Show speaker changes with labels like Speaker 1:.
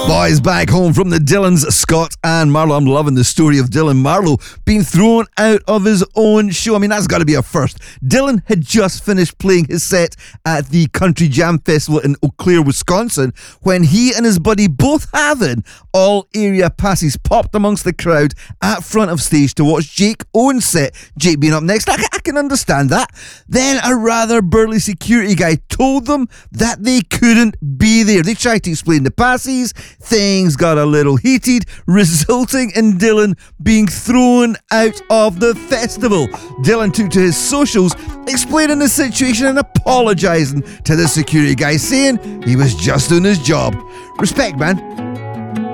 Speaker 1: Boys, back home from the Dylans, Scott and Marlowe. I'm loving the story of Dylan Marlowe being thrown out of his own show. I mean, that's got to be a first. Dylan had just finished playing his set at the Country Jam Festival in Eau Claire, Wisconsin, when he and his buddy, both having all area passes, popped amongst the crowd at front of stage to watch Jake Owen's set. Jake being up next, I can understand that. Then a rather burly security guy told them that they couldn't be there. They tried to explain the passes. Things got a little heated, resulting in Dylan being thrown out of the festival. Dylan took to his socials, explaining the situation and apologising to the security guy, saying he was just doing his job. Respect, man.